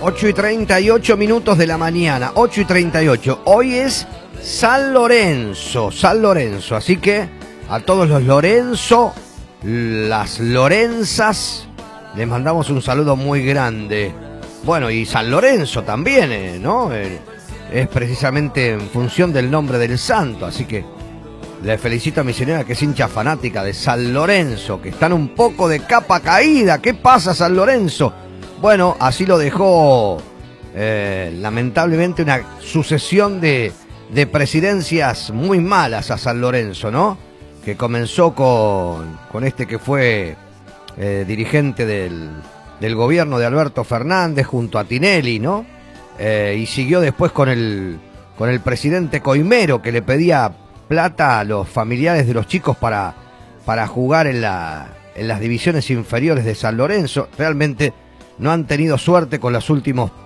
8:38 de la mañana, 8:38. Hoy es San Lorenzo, así que a todos los Lorenzo, las Lorenzas, les mandamos un saludo muy grande. Bueno, y San Lorenzo también, ¿no? Es precisamente en función del nombre del santo, así que le felicito a mi señora, que es hincha fanática de San Lorenzo, que están un poco de capa caída. ¿Qué pasa, San Lorenzo? Bueno, así lo dejó lamentablemente una sucesión de presidencias muy malas a San Lorenzo, ¿no? Que comenzó con este que fue dirigente del gobierno de Alberto Fernández junto a Tinelli, ¿no? Y siguió después con el presidente Coimero, que le pedía plata a los familiares de los chicos para jugar en las divisiones inferiores de San Lorenzo. Realmente no han tenido suerte con los últimos